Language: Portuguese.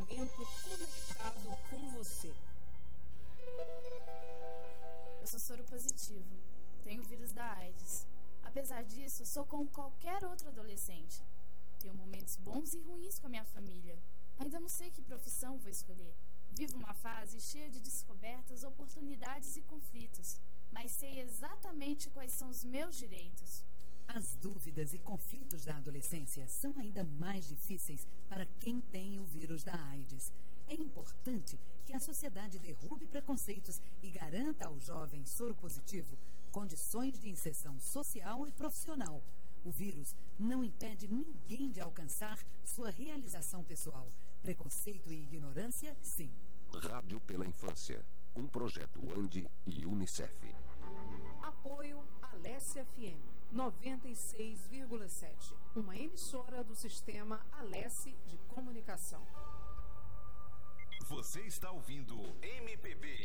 momento conectado com você. Eu sou soro positivo. Tenho o vírus da AIDS. Apesar disso, sou como qualquer outro adolescente. Tenho momentos bons e ruins com a minha família. Ainda não sei que profissão vou escolher. Vivo uma fase cheia de descobertas, oportunidades e conflitos, mas sei exatamente quais são os meus direitos. As dúvidas e conflitos da adolescência são ainda mais difíceis para quem tem o vírus da AIDS. É importante que a sociedade derrube preconceitos e garanta ao jovem soropositivo condições de inserção social e profissional. O vírus não impede ninguém de alcançar sua realização pessoal. Preconceito e ignorância, sim. Rádio pela Infância, um projeto ANDI e Unicef. Apoio Alessia FM 96,7, uma emissora do sistema Alessi de Comunicação. Você está ouvindo MPB